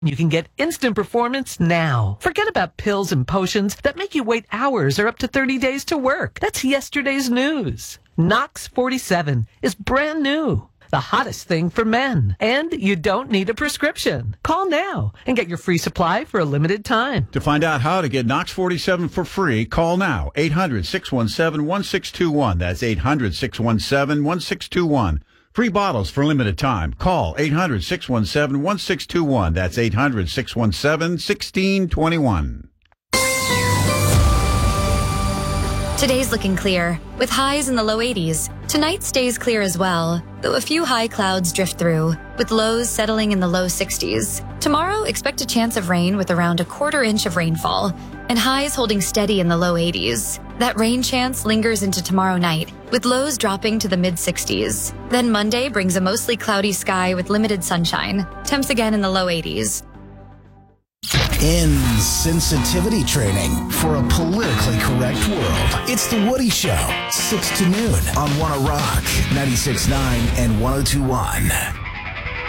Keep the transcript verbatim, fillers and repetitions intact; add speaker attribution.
Speaker 1: You can get instant performance now. Forget about pills and potions that make you wait hours or up to thirty days to work. That's yesterday's news. Knox forty-seven is brand new. The hottest thing for men. And you don't need a prescription. Call now and get your free supply for a limited time.
Speaker 2: To find out how to get Knox forty-seven for free, call now. eight hundred, six one seven, one six two one. That's eight hundred, six one seven, one six two one. Free bottles for limited time. Call eight hundred, six one seven, one six two one. That's eight hundred, six one seven, one six two one.
Speaker 3: Today's looking clear, with highs in the low eighties. Tonight stays clear as well, though a few high clouds drift through, with lows settling in the low sixties. Tomorrow, expect a chance of rain with around a quarter inch of rainfall, and highs holding steady in the low eighties. That rain chance lingers into tomorrow night, with lows dropping to the mid-sixties. Then Monday brings a mostly cloudy sky with limited sunshine. Temps again in the low eighties.
Speaker 4: Insensitivity training for a politically correct world. It's The Woody Show, six to noon on Wanna Rock, ninety-six point nine and one oh two point one.